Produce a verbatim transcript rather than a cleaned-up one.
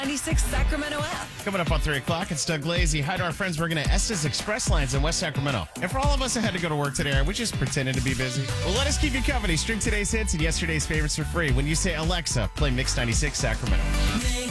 ninety-six Sacramento app. Coming up on three o'clock, it's Doug Lazy. Hi to our friends working at Estes Express Lines in West Sacramento. And for all of us that had to go to work today, we just pretended to be busy. Well, let us keep you company. Stream today's hits and yesterday's favorites for free when you say, Alexa, play Mix ninety-six Sacramento.